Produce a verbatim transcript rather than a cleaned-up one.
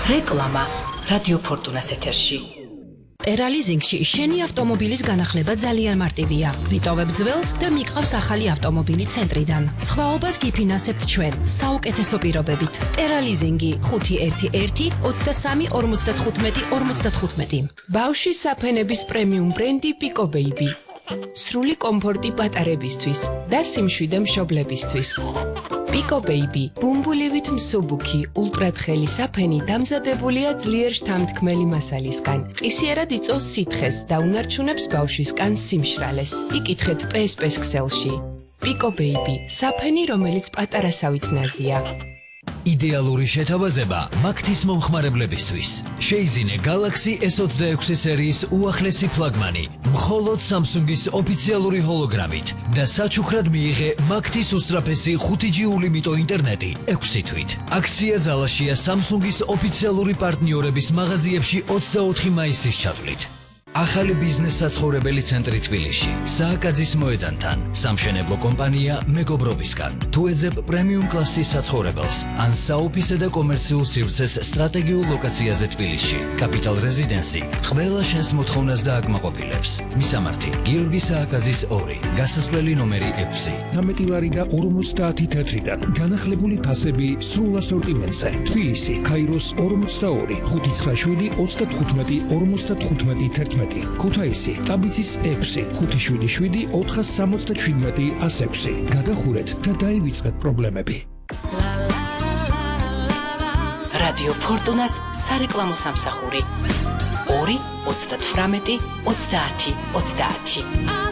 რეკლამა რადიო ფორტუნას ეთერში. Teralizingში შენი ავტომობილის განახლება ძალიან მარტივია. ვიტოვებ ძველს და მიყავს ახალი ავტომობილი ცენტრიდან. სხვაობას გიფინანსებთ ჩვენ საუკეთესო პირობებით. Teralizingi ხუთი ერთი ერთი ოცდასამი ორმოცდათხუთმეტი ორმოცდათხუთმეტი. ბავშვის საფენების პრემიუმ ბრენდი Pico Baby. სრული კომფორტი პატარებისთვის და სიმშვიდე მშობლებისთვის. Pico Baby, ბუმბულივით მსუბუქი, ულტრათხელი საფენი დამზადებულია ძლიერ შთამთქმელი მასალისგან. ყისიერად იწვევს სითხეს და უნარჩუნებს ბავშვის კანს სიმშრალეს. იკითხეთ პე ეს პე-ს ქსელში. Pico Baby, საფენი, რომელიც პატარასავით ნაზია. იდეალური შეთავაზება მაგთის მომხმარებლებისთვის. შეიძინე Galaxy ეს ოცდაექვსი სერიის უახლესი ფლაგმანი, მხოლოდ Samsung-ის ოფიციალური ჰოლოგრამით და საჩუქრად მიიღე მაგთის უსწრაფესი ხუთი ჯი ულიმიტო ინტერნეტი ექვსი თვით. აქცია ძალაშია Samsung-ის ოფიციალური პარტნიორების მაღაზიებში ოცდაოთხი მაისის ჩათვლით. ახალი ბიზნეს საცხოვრებელი ცენტრი თბილისში, სააკაძის მოედანთან, სამშენებლო კომპანია მეგობრობისგან. თუ ეძებ პრემიუმ კლასის საცხოვრებელს, ან საოფისე და კომერციულ სივრცეს სტრატეგიულ ლოკაციაზე თბილისში, Capital Residency ყველა შენს მოთხოვნას დააკმაყოფილებს. მისამართი: გიორგი სააკაძის ორი, გასასვლელი ნომერი ექვსი. თერთმეტი ლარი და ორმოცდაათი თეთრიდან განახლებული ფასები სრულ ასორტიმენტზე. თბილისი, ქაიროს ორმოცდაორი, ხუთი ცხრა შვიდი ოცდათხუთმეტი ორმოცდათხუთმეტი თერთმეტი. ქუთაისი, ტაბიცის ექვსი, ხუთი შვიდი შვიდი ოთხას სამოცდაშვიდმეტი ას ექვსი. გადახურეთ და დაივიწყეთ პრობლემები. რადიო ფორტუნას სარეკლამო სამსახური ორი ოცდათვრამეტი ოცდაათი ოცდაათი.